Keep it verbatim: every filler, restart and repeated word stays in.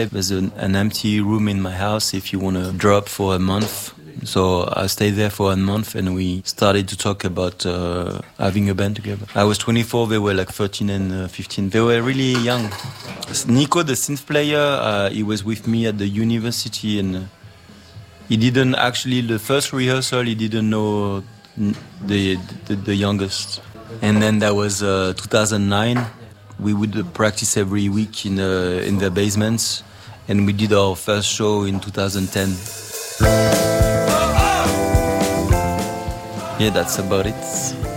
There's an, an empty room in my house if you want to drop for a month. So I stayed there for a month and we started to talk about uh, having a band together. I was twenty-four, they were like thirteen and uh, fifteen. They were really young. Nico, the synth player, uh, he was with me at the university and uh, he didn't actually, the first rehearsal, he didn't know the, the, the youngest. And then that was uh, two thousand nine. We would practice every week in, uh, in the basements. And we did our first show in two thousand ten. Yeah, that's about it.